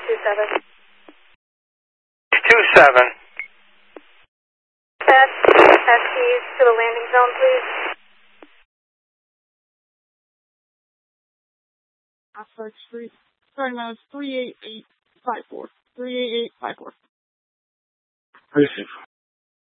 27. 27. Pass keys to the landing zone, please. Aspect Street. Starting now is 38854. 38854. Receive.